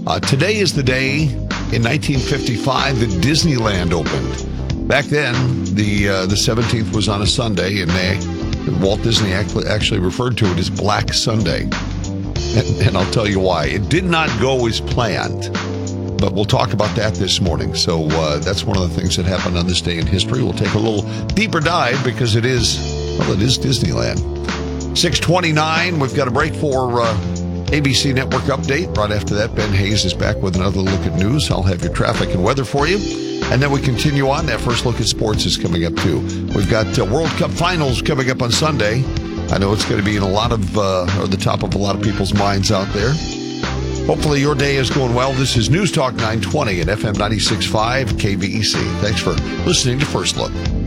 Today is the day in 1955 that Disneyland opened. Back then, the 17th was on a Sunday, and Walt Disney actually referred to it as Black Sunday. And I'll tell you why. It did not go as planned, but we'll talk about that this morning. So that's one of the things that happened on this day in history. We'll take a little deeper dive because it is Disneyland. 6:29, we've got a break for ABC Network Update. Right after that, Ben Hayes is back with another look at news. I'll have your traffic and weather for you. And then we continue on. That first look at sports is coming up, too. We've got World Cup finals coming up on Sunday. I know it's going to be in a lot of, or the top of a lot of people's minds out there. Hopefully your day is going well. This is News Talk 920 at FM 96.5 KVEC. Thanks for listening to First Look.